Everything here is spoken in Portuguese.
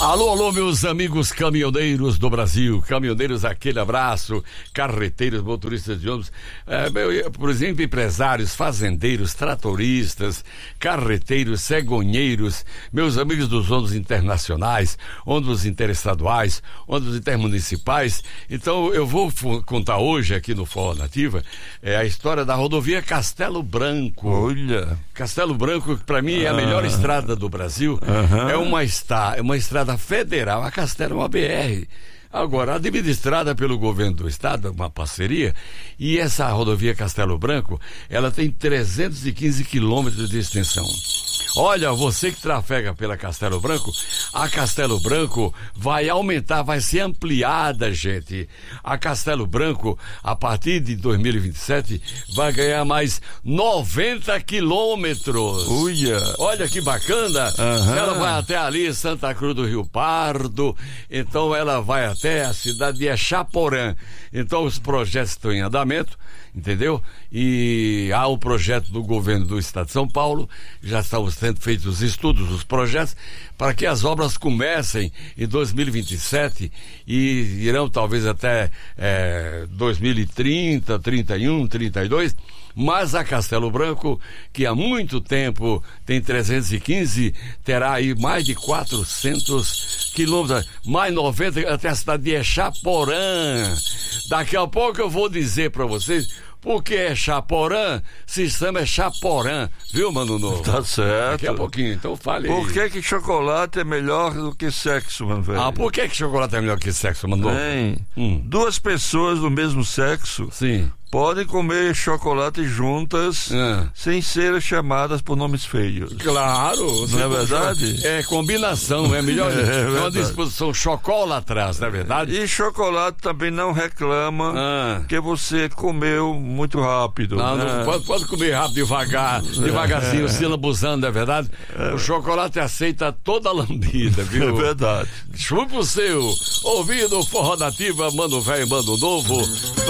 Alô, alô, meus amigos caminhoneiros do Brasil, caminhoneiros, aquele abraço, carreteiros, motoristas de ônibus, por exemplo, empresários, fazendeiros, tratoristas, carreteiros, cegonheiros, meus amigos dos ônibus internacionais, ônibus interestaduais, ônibus intermunicipais. Então eu vou contar hoje aqui no Forró Nativa a história da rodovia Castelo Branco. Olha! Castelo Branco, que para mim é a melhor estrada do Brasil, é uma estrada federal. A Castelo é uma BR, agora administrada pelo governo do estado, uma parceria, e essa rodovia Castelo Branco, ela tem 315 quilômetros de extensão. Olha, você que trafega pela Castelo Branco, a Castelo Branco vai aumentar, vai ser ampliada, gente. A Castelo Branco, a partir de 2027, vai ganhar mais 90 quilômetros. Olha que bacana. Ela vai até ali, Santa Cruz do Rio Pardo, então ela vai até a cidade de Echaporã. Então os projetos estão em andamento, entendeu? E há o projeto do governo do estado de São Paulo, já estão sendo feitos os estudos, os projetos, para que as obras comecem em 2027 e irão talvez até 2030, 31, 32. Mas a Castelo Branco, que há muito tempo tem 315, terá aí mais de 400 quilômetros, mais 90 até a cidade de Echaporã. Daqui a pouco eu vou dizer para vocês porque Echaporã se chama Echaporã, viu, Mano Novo? Tá certo. Daqui a pouquinho, então fale aí. Por que chocolate é melhor do que sexo, mano, velho? Por que chocolate é melhor que sexo, Mano Novo? Duas pessoas do mesmo sexo podem comer chocolate juntas sem serem chamadas por nomes feios. Claro. Não é verdade? É combinação, é melhor. É uma disposição chocolatras, não é verdade? E chocolate também não reclama que você comeu muito rápido. Não pode comer rápido, devagarzinho, se lambuzando, não é verdade? O chocolate aceita toda a lambida, viu? É verdade. Chupa o seu. Ouvindo Forró Nativa, Mano Velho, Mano Novo.